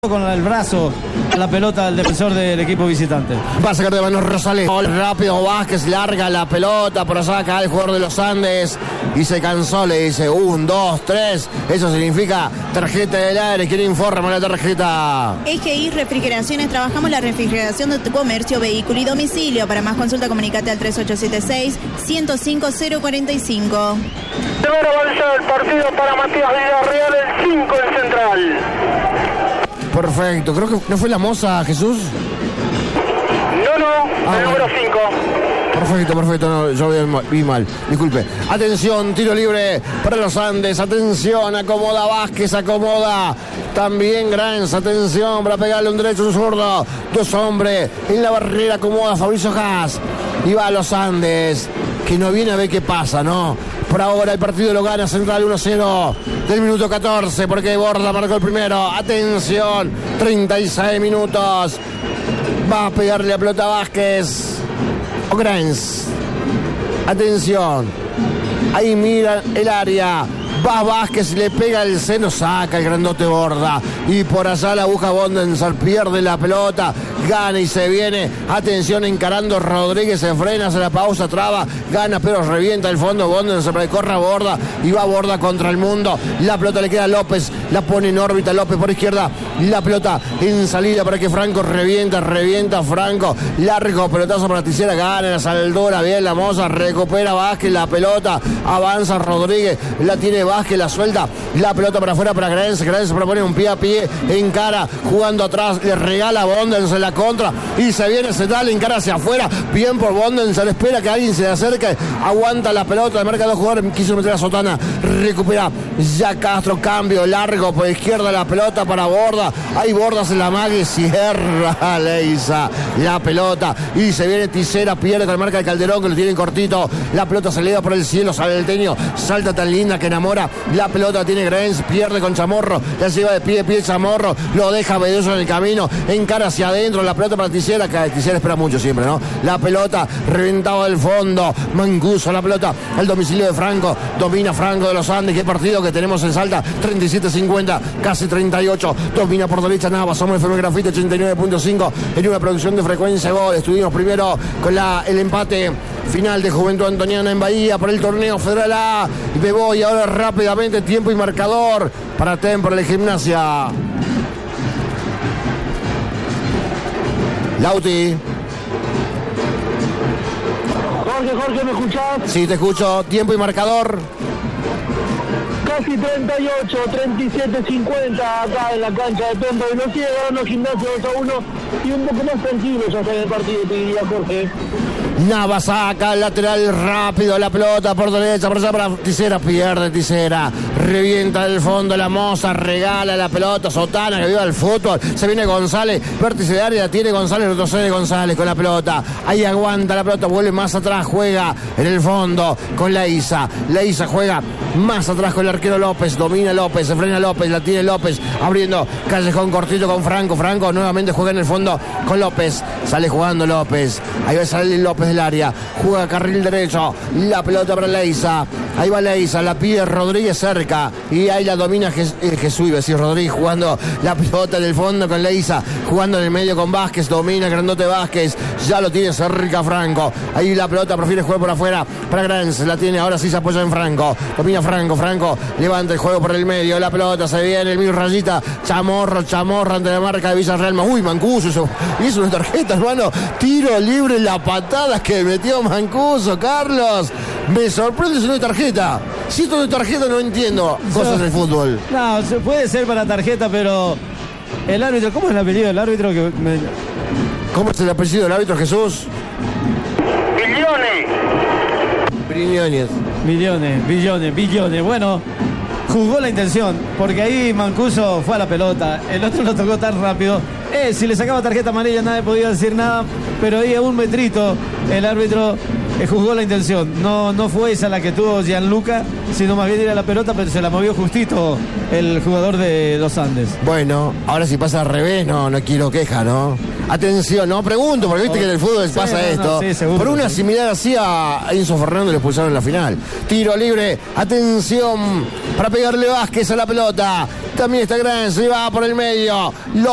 con el brazo a la pelota al defensor del equipo visitante. Va a sacar de manos Rosales. Rápido Vázquez, larga la pelota, por allá acá el jugador de los Andes. Y se cansó, le dice 1, 2, 3. Eso significa tarjeta del aire. ¿Quién informa la tarjeta? EGI Refrigeraciones. Trabajamos la refrigeración de tu comercio, vehículo y domicilio. Para más consulta, comunicate al 3876-105-045. Primero avanza el partido para Matías Villarreal, el 5 en Central. Perfecto, creo que no fue la Moza, Jesús. No, el número 5. Perfecto, no, yo vi mal, disculpe. Atención, tiro libre para los Andes, atención, acomoda Vázquez, acomoda también Grans, atención para pegarle un derecho, un zurdo, 2 hombres, en la barrera acomoda Fabricio Haas, y va a los Andes, que no viene a ver qué pasa, ¿no? Por ahora el partido lo gana Central 1-0 del minuto 14, porque Borda marcó el primero, atención, 36 minutos, va a pegarle a pelota Vázquez. Grans, atención, ahí mira el área, va Vázquez, le pega el seno, saca el grandote Borda, y por allá la busca Bondenser, pierde la pelota, gana y se viene, atención, encarando Rodríguez, se frena, se la pausa, traba, gana pero revienta el fondo, Bondenser recorre a Borda, y va Borda contra el mundo, la pelota le queda a López, la pone en órbita López por izquierda, la pelota en salida para que Franco revienta Franco, largo pelotazo para Tisera, gana la saldura, bien la Moza, recupera Vázquez la pelota, avanza Rodríguez, la tiene Vázquez, la suelta, la pelota para afuera para Grans se propone un pie a pie, encara, jugando atrás, le regala a Bondenser la contra, y se viene Central, encara hacia afuera, bien por Bondenser, espera que alguien se le acerque, aguanta la pelota, marca 2 jugadores, quiso meter a Sotana, recupera ya Castro, cambio largo por izquierda, la pelota para Borda, ahí Borda se la mague, cierra Leiza la pelota, y se viene Tisera, pierde con la marca de Calderón, que lo tiene cortito, la pelota se eleva por el cielo, salteño, salta tan linda que enamora, la pelota tiene Grens, pierde con Chamorro, la lleva de pie Chamorro, lo deja Bedoso en el camino, encara hacia adentro, la pelota para Tisera, que Tisera espera mucho siempre, ¿no? La pelota reventado del fondo, Mancuso, la pelota al domicilio de Franco, domina Franco de los Andes, qué partido que tenemos en Salta, 37-50, casi 38, domina por derecha Navas, somos FM Grafite 89.5, en una producción de Frecuencia Gol. Estuvimos primero con el empate final de Juventud Antoniana en Bahía por el torneo Federal A, y me voy ahora rápidamente, tiempo y marcador para Temperley Gimnasia. Lauti. Jorge, ¿me escuchás? Sí, te escucho. Tiempo y marcador. Casi 38, 37-50 acá en la cancha de Temperley. Lo sigue ganando Gimnasia 2-1 y un poco más tranquilo ya está en el partido, te diría Jorge. Navas saca el lateral rápido, la pelota por derecha, por allá para Tisera, pierde Tisera, revienta el fondo la Moza, regala la pelota, Sotana, que viva el fútbol, se viene González, vértice de área, tiene González, retrocede González con la pelota, ahí aguanta la pelota, vuelve más atrás, juega en el fondo con Leiza juega más atrás con el arquero López, domina López, se frena López, la tiene López, abriendo callejón cortito con Franco nuevamente juega en el fondo con López, sale jugando López, ahí va a salir López del área, juega carril derecho, la pelota para Leiza, ahí va Leiza, la pide Rodríguez cerca, y ahí la domina Jesús, iba a decir Rodríguez, jugando la pelota en el fondo con Leiza, jugando en el medio con Vázquez, domina grandote Vázquez, ya lo tiene cerca Franco, ahí la pelota prefiere jugar por afuera para Grans, la tiene, ahora sí se apoya en Franco, domina Franco levanta el juego por el medio, la pelota se viene, el mismo rayita, Chamorro ante la marca de Villarreal, uy, Mancuso, hizo una tarjeta, hermano, tiro libre, la patada que metió Mancuso, Carlos, me sorprende si no hay tarjeta, si esto no hay tarjeta no entiendo cosas del fútbol. No, puede ser para tarjeta, pero el árbitro, ¿cómo es el apellido del árbitro? ¿Cómo es el apellido del árbitro, Jesús? Billones. Bueno, juzgó la intención, porque ahí Mancuso fue a la pelota, el otro lo tocó tan rápido. Si le sacaba tarjeta amarilla nadie podía decir nada, pero ahí a un metrito el árbitro juzgó la intención. No fue esa la que tuvo Gianluca, sino más bien era la pelota, pero se la movió justito el jugador de los Andes. Bueno, ahora si pasa al revés, no quiero queja, ¿no? Atención, no pregunto, porque viste que en el fútbol pasa esto. Sí, seguro, por una similar así a Enzo Fernández le expulsaron en la final. Tiro libre, atención, para pegarle Vázquez a la pelota. También está Grans, se va por el medio.